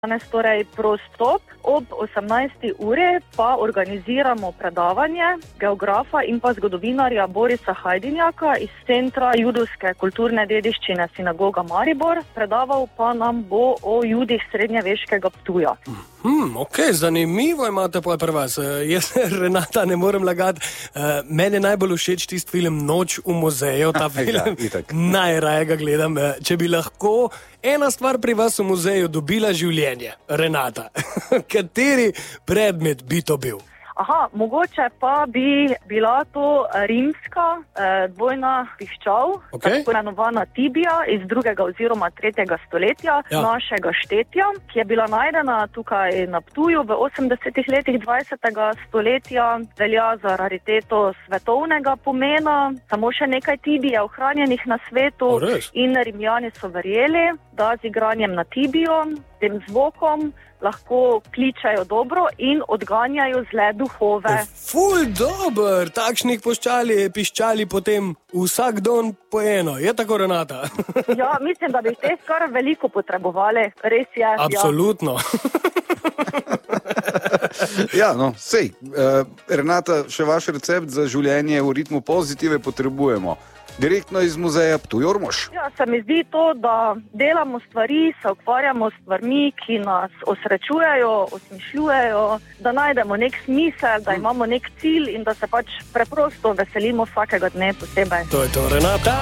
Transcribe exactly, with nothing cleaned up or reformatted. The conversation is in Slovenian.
Danes torej prostop, ob osemnajsti uri pa organiziramo predavanje geografa in pa zgodovinarja Borisa Hajdinjaka iz Centra judovske kulturne dediščine Sinagoga Maribor. Predaval pa nam bo o judih srednjeveškega Ptuja. Hmm, ok, zanimivo imate pa pri vas. Jaz, Renata, ne morem lagati. Uh, meni je najbolj všeč tisti film Noč v muzeju, ta film. Ja, najraje ga gledam. Če bi lahko ena stvar pri vas v muzeju dobila življenje, Renata, kateri predmet bi to bil? Aha, mogoče pa bi bila to rimska eh, dvojna piščal, Okay. tako imenovana tibija iz drugega oziroma tretjega stoletja Ja. našega štetja, ki je bila najdena tukaj na Ptuju v osemdesetih letih dvajsetega stoletja, velja za rariteto svetovnega pomena, samo še nekaj tibij je ohranjenih na svetu. O, res? In Rimljani so verjeli, da z igranjem na tibijo, tem zvokom, lahko kličajo dobro in odganjajo zle duhove. Ful dober, takšnih poščali, piščali potem vsak dan po eno. Je tako, Renata? Ja, mislim, da bi teh kar veliko potrebovali. Res je. Absolutno. Ja, no, sej. Uh, Renata, še vaš recept za življenje v ritmu pozitive potrebujemo. Direktno iz muzeja Ptuj-Ormož. Ja, se mi zdi to, da delamo stvari, se ukvarjamo s stvarmi, ki nas osrečujejo, osmišljujejo, da najdemo nek smisel, da imamo nek cilj in da se pač preprosto veselimo vsakega dne posebej. To je to, Renata.